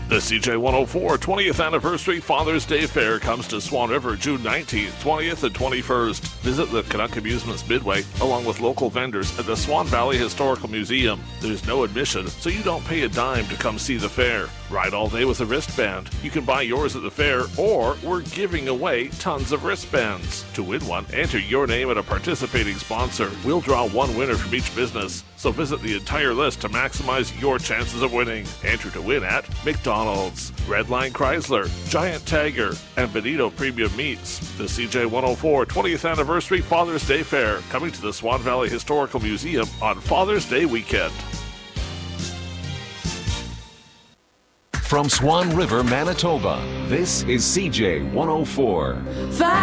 The CJ104 20th Anniversary Father's Day Fair comes to Swan River June 19th, 20th, and 21st. Visit the Canuck Amusements Midway along with local vendors at the Swan Valley Historical Museum. There's no admission, so you don't pay a dime to come see the fair. Ride all day with a wristband. You can buy yours at the fair, or we're giving away tons of wristbands. To win one, enter your name and a participating sponsor. We'll draw one winner from each business, so visit the entire list to maximize your chances of winning. Enter to win at McDonald's, Redline Chrysler, Giant Tiger, and Benito Premium Meats. The CJ104 20th Anniversary Father's Day Fair, coming to the Swan Valley Historical Museum on Father's Day weekend. From Swan River, Manitoba, this is CJ104.